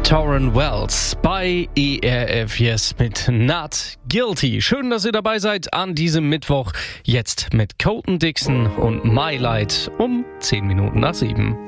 Torren Wells bei ERF Yes mit Not Guilty. Schön, dass ihr dabei seid an diesem Mittwoch. Jetzt mit Colton Dixon und My Light um 10 Minuten nach 7.